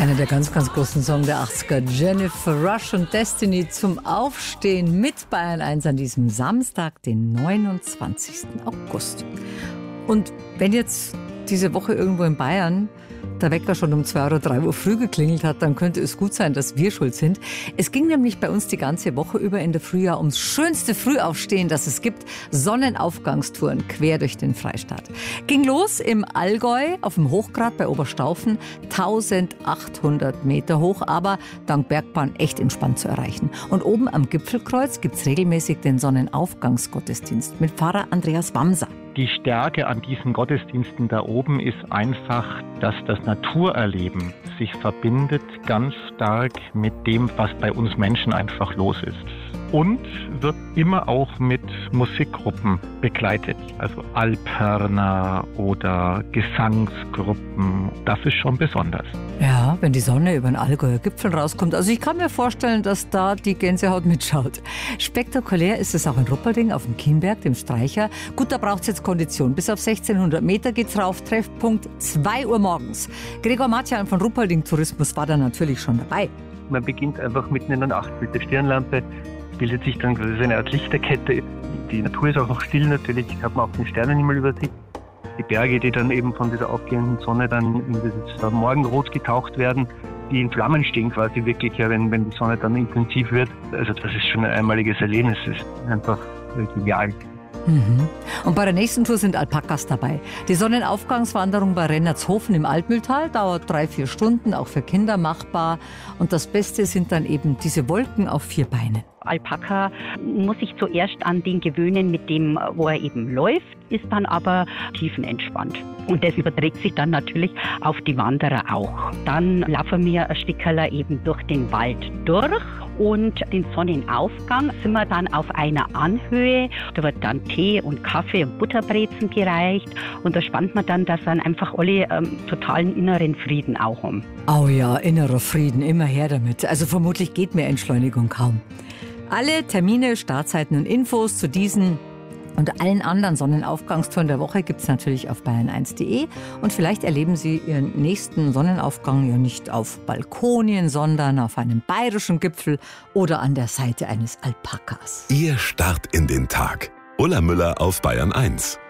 Einer der ganz, ganz großen Songs der 80er, Jennifer Rush und Destiny zum Aufstehen mit Bayern 1 an diesem Samstag, den 29. August. Und wenn jetzt diese Woche irgendwo in Bayern der Wecker schon um 2 oder 3 Uhr früh geklingelt hat, dann könnte es gut sein, dass wir schuld sind. Es ging nämlich bei uns die ganze Woche über in der Frühjahr ums schönste Frühaufstehen, das es gibt. Sonnenaufgangstouren quer durch den Freistaat. Ging los im Allgäu auf dem Hochgrat bei Oberstaufen, 1800 Meter hoch, aber dank Bergbahn echt entspannt zu erreichen. Und oben am Gipfelkreuz gibt's regelmäßig den Sonnenaufgangsgottesdienst mit Pfarrer Andreas Wamser. Die Stärke an diesen Gottesdiensten da oben ist einfach, dass das Naturerleben sich verbindet ganz stark mit dem, was bei uns Menschen einfach los ist. Und wird immer auch mit Musikgruppen begleitet, also Alphörner oder Gesangsgruppen. Das ist schon besonders. Ja, wenn die Sonne über den Allgäuer Gipfel rauskommt. Also ich kann mir vorstellen, dass da die Gänsehaut mitschaut. Spektakulär ist es auch in Ruppolding auf dem Kienberg, dem Streicher. Gut, da braucht es jetzt Kondition. Bis auf 1600 Meter geht's rauf. Treffpunkt 2 Uhr morgens. Gregor Matjan von Ruppolding Tourismus war da natürlich schon dabei. Man beginnt einfach mitten in der Nacht mit der Stirnlampe. Bildet sich dann quasi eine Art Lichterkette. Die Natur ist auch noch still natürlich, hat man auch den Sternenhimmel über sich. Die Berge, die dann eben von dieser aufgehenden Sonne dann in das Morgenrot getaucht werden, die in Flammen stehen quasi wirklich, ja, wenn die Sonne dann intensiv wird. Also das ist schon ein einmaliges Erlebnis, das ist einfach genial. Und bei der nächsten Tour sind Alpakas dabei. Die Sonnenaufgangswanderung bei Rennertshofen im Altmühltal dauert 3-4 Stunden, auch für Kinder machbar. Und das Beste sind dann eben diese Wolken auf 4 Beinen. Alpaka muss sich zuerst an den gewöhnen, mit dem, wo er eben läuft, ist dann aber tiefenentspannt. Und das überträgt sich dann natürlich auf die Wanderer auch. Dann laufen wir ein Stückerl eben durch den Wald durch. Und den Sonnenaufgang sind wir dann auf einer Anhöhe. Da wird dann Tee und Kaffee und Butterbrezen gereicht. Und da spannt man dann, dass dann einfach alle totalen inneren Frieden auch haben. Oh ja, innerer Frieden, immer her damit. Also vermutlich geht mehr Entschleunigung kaum. Alle Termine, Startzeiten und Infos zu diesen und allen anderen Sonnenaufgangstouren der Woche gibt es natürlich auf bayern1.de. Und vielleicht erleben Sie Ihren nächsten Sonnenaufgang ja nicht auf Balkonien, sondern auf einem bayerischen Gipfel oder an der Seite eines Alpakas. Ihr Start in den Tag. Ulla Müller auf Bayern 1.